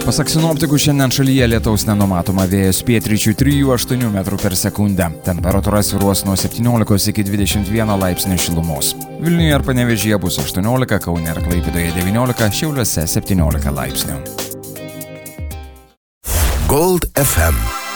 Pasak sinoptikų, šiandien šalyje lietaus nenumatoma, vėjas pietryčių 3–8 metrų per sekundę. Temperatūra svyruos nuo 17 iki 21 laipsnių šilumos. Vilniuje ir Panevėžyje bus 18, Kaune ir Klaipėdoje 19, Šiauliuose 17 laipsnių. Gold FM